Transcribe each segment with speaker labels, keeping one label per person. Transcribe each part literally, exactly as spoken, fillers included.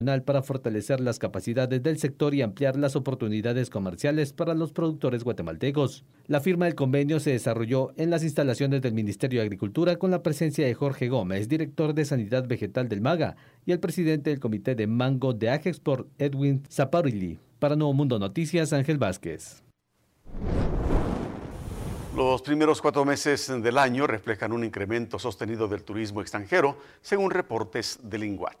Speaker 1: para fortalecer las capacidades del sector y ampliar las oportunidades comerciales para los productores guatemaltecos. La firma del convenio se desarrolló en las instalaciones del Ministerio de Agricultura con la presencia de Jorge Gómez, director de Sanidad Vegetal del MAGA, y el presidente del Comité de Mango de Agexport, Edwin Zaparilli. Para Nuevo Mundo Noticias, Ángel Vázquez.
Speaker 2: Los primeros cuatro meses del año reflejan un incremento sostenido del turismo extranjero, según reportes del INGUAT.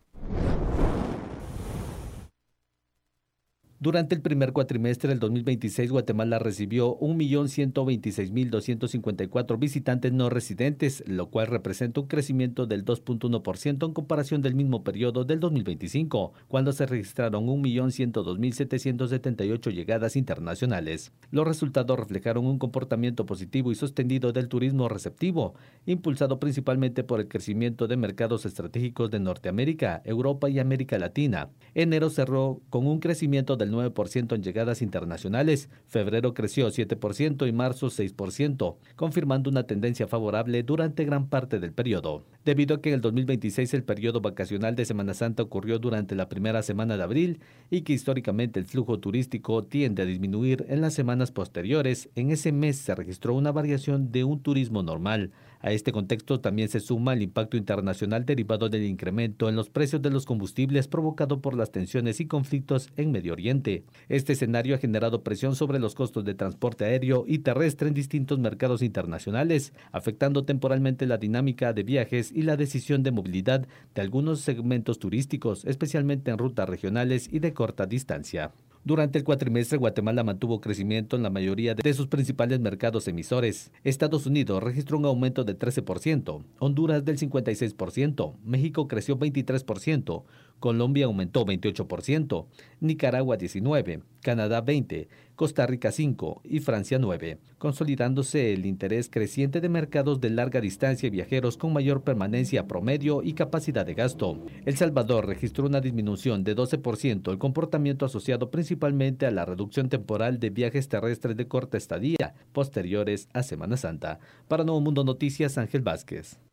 Speaker 1: Durante el primer cuatrimestre del dos mil veintiséis, Guatemala recibió un millón ciento veintiséis mil doscientos cincuenta y cuatro visitantes no residentes, lo cual representa un crecimiento del dos punto uno por ciento en comparación del mismo periodo del dos mil veinticinco, cuando se registraron un millón ciento dos mil setecientos setenta y ocho llegadas internacionales. Los resultados reflejaron un comportamiento positivo y sostenido del turismo receptivo, impulsado principalmente por el crecimiento de mercados estratégicos de Norteamérica, Europa y América Latina. Enero cerró con un crecimiento del nueve por ciento en llegadas internacionales, febrero creció siete por ciento y marzo seis por ciento, confirmando una tendencia favorable durante gran parte del periodo. Debido a que en el dos mil veintiséis el periodo vacacional de Semana Santa ocurrió durante la primera semana de abril y que históricamente el flujo turístico tiende a disminuir en las semanas posteriores, en ese mes se registró una variación de un turismo normal. A este contexto también se suma el impacto internacional derivado del incremento en los precios de los combustibles provocado por las tensiones y conflictos en Medio Oriente. Este escenario ha generado presión sobre los costos de transporte aéreo y terrestre en distintos mercados internacionales, afectando temporalmente la dinámica de viajes y la decisión de movilidad de algunos segmentos turísticos, especialmente en rutas regionales y de corta distancia. Durante el cuatrimestre, Guatemala mantuvo crecimiento en la mayoría de sus principales mercados emisores. Estados Unidos registró un aumento de trece por ciento, Honduras del cincuenta y seis por ciento, México creció veintitrés por ciento, Colombia aumentó veintiocho por ciento, Nicaragua diecinueve por ciento, Canadá veinte por ciento, Costa Rica cinco por ciento y Francia nueve por ciento, consolidándose el interés creciente de mercados de larga distancia y viajeros con mayor permanencia promedio y capacidad de gasto. El Salvador registró una disminución de doce por ciento, el comportamiento asociado principalmente a la reducción temporal de viajes terrestres de corta estadía posteriores a Semana Santa. Para Nuevo Mundo Noticias, Ángel Vázquez.